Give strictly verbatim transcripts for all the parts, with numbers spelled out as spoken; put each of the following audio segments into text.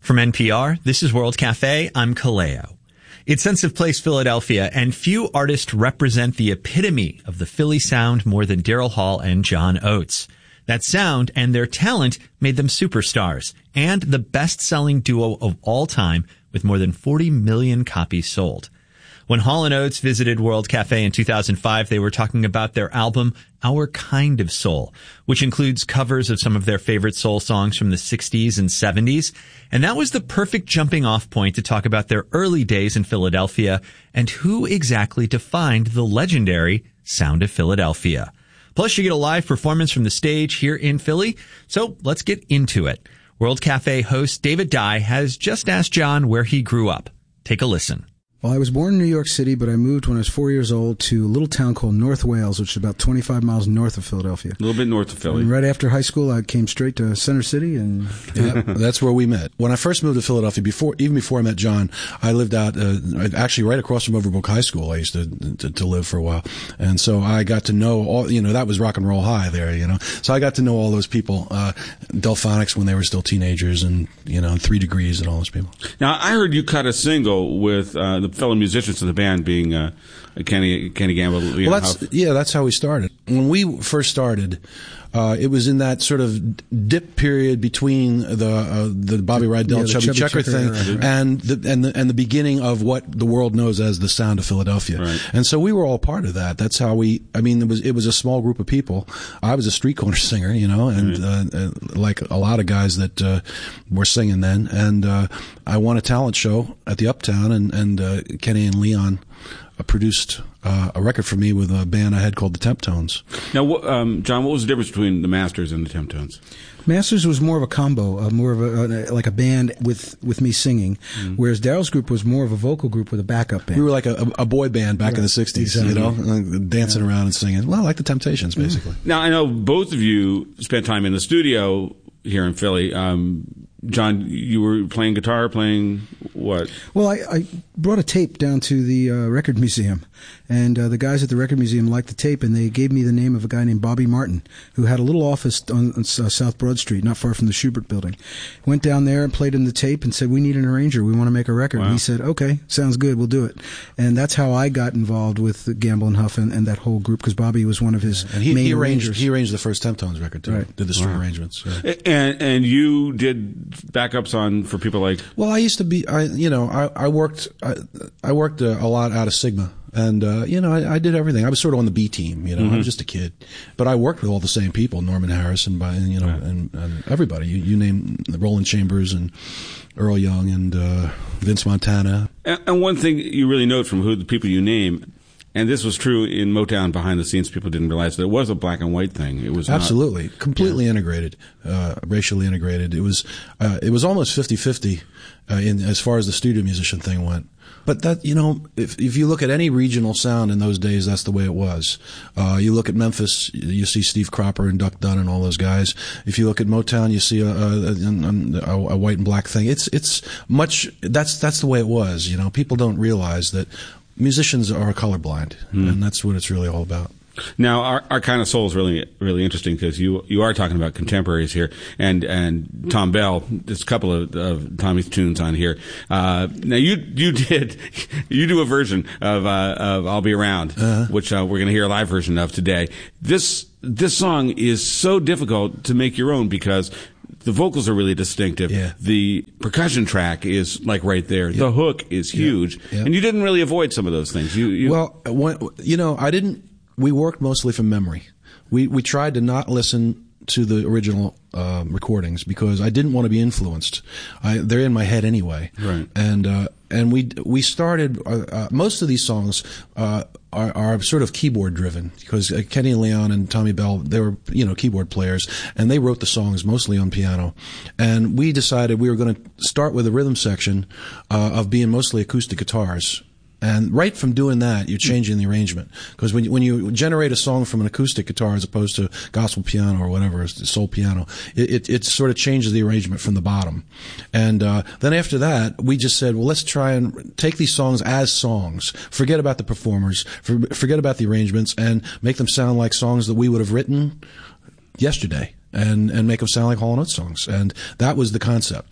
From N P R, this is World Cafe. I'm Kaleo. It's Sense of Place, Philadelphia, and few artists represent the epitome of the Philly sound more than Daryl Hall and John Oates. That sound and their talent made them superstars and the best-selling duo of all time with more than forty million copies sold. When Hall and Oates visited World Cafe in two thousand five, they were talking about their album, Our Kind of Soul, which includes covers of some of their favorite soul songs from the sixties and seventies. And that was the perfect jumping off point to talk about their early days in Philadelphia and who exactly defined the legendary sound of Philadelphia. Plus, you get a live performance from the stage here in Philly. So let's get into it. World Cafe host David Dye has just asked John where he grew up. Take a listen. Well, I was born in New York City, but I moved when I was four years old to a little town called North Wales, which is about twenty-five miles north of Philadelphia. A little bit north of Philly. And right after high school, I came straight to Center City, and yeah, that's where we met. When I first moved to Philadelphia, before even before I met John, I lived out uh, actually right across from Overbrook High School. I used to, to to live for a while, and so I got to know all. You know, that was rock and roll high there. You know, so I got to know all those people, uh, Delphonics when they were still teenagers, and you know, Three Degrees and all those people. Now, I heard you cut a single with uh, the fellow musicians of the band, being uh, Kenny Kenny Gamble. Leon well, that's Huff. yeah, that's how we started. When we first started, uh, it was in that sort of dip period between the uh, the Bobby Rydell, yeah, the Chubby, Chubby Checker, Checker thing, era, right. and the and the and the beginning of what the world knows as the sound of Philadelphia. Right. And so we were all part of that. That's how we. I mean, it was it was a small group of people. I was a street corner singer, you know, and right. uh, uh, like a lot of guys that uh, were singing then. And uh, I won a talent show at the Uptown, and and uh, Kenny and Leon uh, produced uh, a record for me with a band I had called the Temptones. Now, um, John, what was the difference between the Masters and the Temptones? Masters was more of a combo, uh, more of a, uh, like a band with, with me singing, mm. whereas Daryl's group was more of a vocal group with a backup band. We were like a, a boy band back right. in the sixties, exactly. you know, like dancing yeah. around and singing. Well, like the Temptations, basically. Mm. Now, I know both of you spent time in the studio here in Philly. Um, John, you were playing guitar, playing what? Well, I, I brought a tape down to the uh, record museum, and uh, the guys at the record museum liked the tape, and they gave me the name of a guy named Bobby Martin, who had a little office on, on uh, South Broad Street, not far from the Schubert Building. Went down there and played in the tape and said, "We need an arranger. We want to make a record." Wow. And he said, "Okay, sounds good. We'll do it." And that's how I got involved with Gamble and Huff and, and that whole group, because Bobby was one of his and he, main he arranged, arrangers. He arranged the first Temptones record, too. Right. Did the string wow. arrangements. So. And and you did backups on for people like. Well, I used to be. I you know I I worked I, I worked a, a lot out of Sigma. And, uh, you know, I, I did everything. I was sort of on the B team, you know, mm-hmm. I was just a kid. But I worked with all the same people, Norman Harrison, by, you know, yeah. and, and everybody. You, you name Roland Chambers and Earl Young and uh, Vince Montana. And, and one thing you really note from who the people you name, and this was true in Motown behind the scenes, people didn't realize that it was a black and white thing. It was absolutely not, completely yeah. integrated, uh, racially integrated. It was uh, it was almost fifty-fifty uh, in as far as the studio musician thing went. But that, you know, if if you look at any regional sound in those days, that's the way it was. Uh, you look at Memphis, you see Steve Cropper and Duck Dunn and all those guys. If you look at Motown, you see a, a, a, a white and black thing. It's it's much. That's that's the way it was. You know, people don't realize that musicians are colorblind, mm. and that's what it's really all about. Now, our, our kind of soul is really, really interesting because you you are talking about contemporaries here, and and Tom Bell. There's a couple of, of Tommy's tunes on here. Uh, now, you you did you do a version of uh, of "I'll Be Around," uh-huh. which uh, we're going to hear a live version of today. This this song is so difficult to make your own because the vocals are really distinctive. Yeah. The percussion track is like right there. Yeah. The hook is huge, yeah. Yeah. and you didn't really avoid some of those things. You, you well, when, you know, I didn't. We worked mostly from memory. We we tried to not listen to the original uh, recordings because I didn't want to be influenced. I, they're in my head anyway. Right. And uh, and we we started. Uh, uh, most of these songs uh, are, are sort of keyboard driven because uh, Kenny Leon and Tommy Bell, they were you know keyboard players, and they wrote the songs mostly on piano. And we decided we were going to start with a rhythm section uh, of being mostly acoustic guitars. And right from doing that, you're changing the arrangement. Because when you, when you generate a song from an acoustic guitar as opposed to gospel piano or whatever, soul piano, it, it, it sort of changes the arrangement from the bottom. And uh, then after that, we just said, well, let's try and take these songs as songs. Forget about the performers. For, forget about the arrangements and make them sound like songs that we would have written yesterday and, and make them sound like Hall and Oates songs. And that was the concept.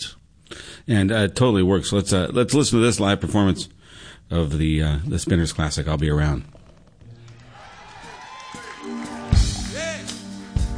And uh, it totally works. Let's uh, let's listen to this live performance of the uh, the Spinners classic, I'll Be Around. Yeah.